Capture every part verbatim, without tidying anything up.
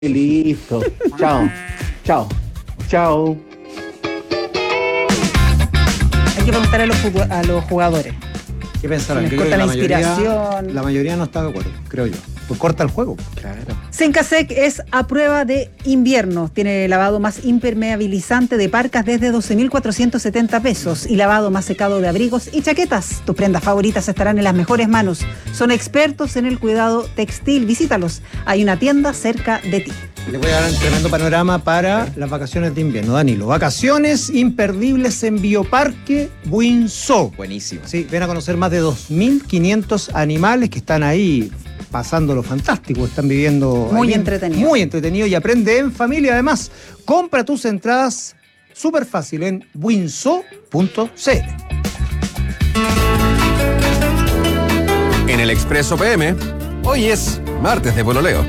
Listo. Chao. Chao. Chao. Hay que preguntar a los, a los jugadores. ¿Qué pensarán? Les Creo corta que la, la inspiración. Mayoría, la mayoría no está de acuerdo, creo yo. Pues corta el juego. Claro. Sencasec es a prueba de invierno. Tiene lavado más impermeabilizante de parcas desde doce mil cuatrocientos setenta pesos y lavado más secado de abrigos y chaquetas. Tus prendas favoritas estarán en las mejores manos. Son expertos en el cuidado textil. Visítalos. Hay una tienda cerca de ti. Les voy a dar un tremendo panorama para las vacaciones de invierno. Danilo, vacaciones imperdibles en Bioparque Buinzó. Buenísimo. Sí, ven a conocer más de dos mil quinientos animales que están ahí pasando lo fantástico, están viviendo muy ahí, entretenido. Muy entretenido y aprende en familia. Además, compra tus entradas súper fácil en buinzó punto c l. En el Expreso P M, hoy es martes de pololeo.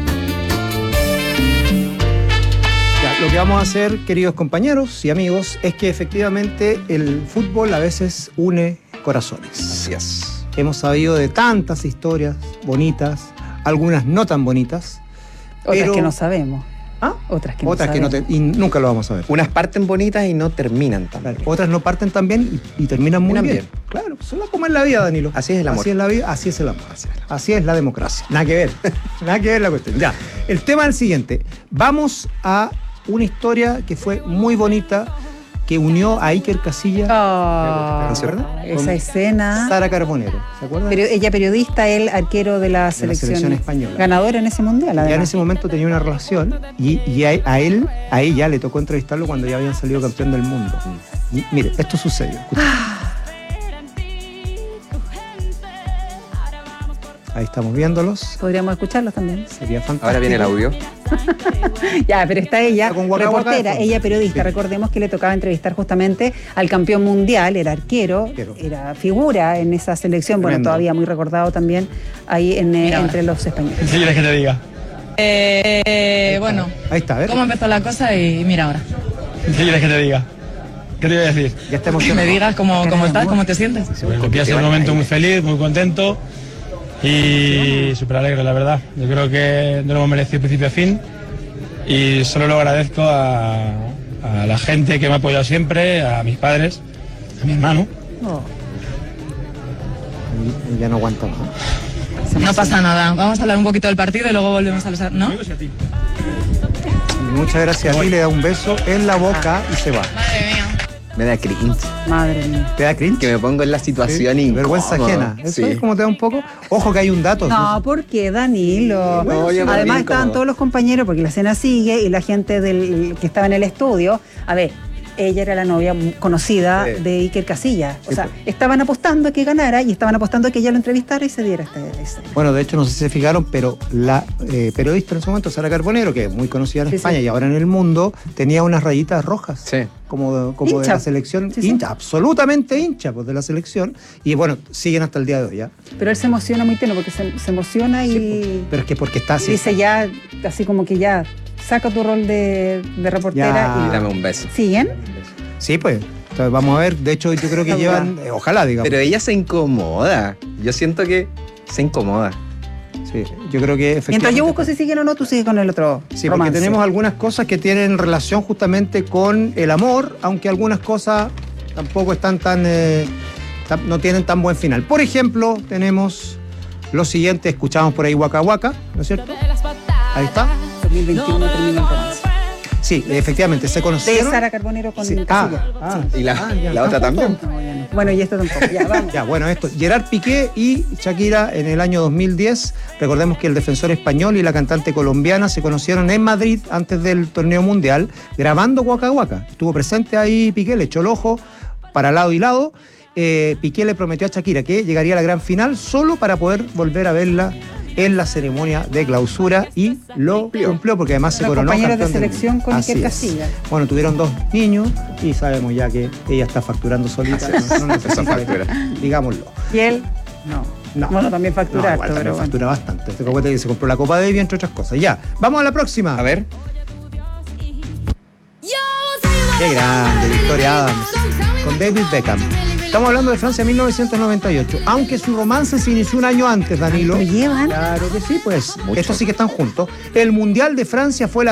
Ya, lo que vamos a hacer, queridos compañeros y amigos, es que efectivamente el fútbol a veces une corazones. Así es. Hemos sabido de tantas historias bonitas, algunas no tan bonitas. Otras pero... que no sabemos. ¿Ah? Otras que no Otras que no sabemos. te... y nunca lo vamos a ver. Unas parten bonitas y no terminan tan Claro, bien. otras no parten tan bien y, y terminan muy Terminan bien. bien. Claro, eso es como es la vida, Danilo. Así es el amor. Así es la vida, así es el amor. Así es la democracia. Nada que ver. Nada que ver la cuestión. Ya, el tema es el siguiente. Vamos a una historia que fue muy bonita, que unió a Iker Casillas. Oh, ¿Se acuerdan? esa Con escena. Sara Carbonero. ¿Se acuerdan? Pero ella periodista, él arquero de la De la selección, selección española. ganadora en ese mundial. Ya en Además. ese momento tenía una relación y, y a, a él, a ella le tocó entrevistarlo cuando ya habían salido campeón del mundo. Y mire, esto sucedió. Escuchen. Ahí estamos viéndolos. Podríamos escucharlos también. Sería fantástico. Ahora viene el audio. Ya, pero está ella, Está con Waka Waka reportera, de fondo. ella periodista. Sí. Recordemos que le tocaba entrevistar justamente al campeón mundial, era arquero, Arquero. era figura en esa selección, bueno, Tremendo. todavía muy recordado también ahí en, eh, entre los españoles. ¿Qué quieres que te diga? Eh, bueno, Ahí está, a ver. cómo empezó la cosa y mira ahora. ¿Qué quieres que te diga? ¿Qué te voy a decir? Ya está Que me emocionado. digas cómo, cómo estás, cómo te sientes. Bueno, que ha sido un momento muy feliz, muy contento y súper alegre, la verdad. Yo creo que no lo hemos merecido principio a fin y solo lo agradezco a, a la gente que me ha apoyado siempre, a mis padres, a mi hermano. Oh, Y ya no aguanto más. No pasa nada. Vamos a hablar un poquito del partido y luego volvemos a los... ¿No? Y muchas gracias a ti, le da un beso en la boca y se va. Madre mía. Me da cringe. madre mía. ¿Te da cringe? Que me pongo en la situación Sí, y vergüenza ajena. ¿Eso Sí. es como te da un poco? Ojo que hay un dato. No, ¿por qué, Danilo? No, yo me Además vi estaban incómodo. todos los compañeros, porque la escena sigue, y la gente del, que estaba en el estudio. A ver, ella era la novia conocida Sí. de Iker Casillas. O Sí, sea, pues. estaban apostando a que ganara y estaban apostando a que ella lo entrevistara y se diera esta escena. Bueno, de hecho, no sé si se fijaron, pero la eh, periodista en ese momento, Sara Carbonero, que es muy conocida en Sí, España sí. y ahora en el mundo, tenía unas rayitas rojas. Sí. Como, de, como de Hincha. la selección. Sí, sí. Hincha, absolutamente hincha pues, de la selección. Y bueno, siguen hasta el día de hoy ya. Pero él se emociona muy tierno porque se, se emociona y, Sí, pues, pero es que porque está y así. dice ya, así como que ya, saca tu rol de, de reportera Ya. y Dame un beso. siguen. Sí, pues. Entonces, vamos a ver. De hecho, yo creo que llevan. eh, ojalá, digamos. Pero ella se incomoda. Yo siento que se incomoda. Sí, yo creo que efectivamente. Mientras yo busco si siguen o no, tú sigues con el otro Sí, porque romance. tenemos algunas cosas que tienen relación justamente con el amor, aunque algunas cosas tampoco están tan, eh, tan- no tienen tan buen final. Por ejemplo, tenemos lo siguiente, escuchamos por ahí Waka Waka, ¿no es cierto? Ahí está. dos mil veintiuno termina el romance. Sí, efectivamente, se De conocieron. Sara Carbonero con Sí. Casillas. Ah, Sí. Y la, Ah, ya. la otra también. No, ya no. Bueno, y esto tampoco. Ya, vamos. Ya, bueno, esto. Gerard Piqué y Shakira en el año dos mil diez. Recordemos que el defensor español y la cantante colombiana se conocieron en Madrid antes del torneo mundial, grabando Waka Waka. Estuvo presente ahí Piqué, le echó el ojo para lado y lado. Eh, Piqué le prometió a Shakira que llegaría a la gran final solo para poder volver a verla en la ceremonia de clausura y lo cumplió, porque además se Los coronó compañeros de campeón del selección mundo. con Así Iker es. Casillas. Bueno, tuvieron dos niños y sabemos ya que ella está facturando solita. No, no necesita, Esa factura. digámoslo. Y él, no. No. Bueno, también factura No, harto, igual también pero bueno. factura bastante. Este cocote que se compró la Copa Davis, entre otras cosas. Ya, vamos a la próxima. A ver. Qué grande, Victoria Adams. Con David Beckham. Estamos hablando de Francia mil novecientos noventa y ocho, aunque su romance se inició un año antes, Danilo. ¿Lo llevan? Claro que sí, pues. Mucho. Estos sí que están juntos. El Mundial de Francia fue la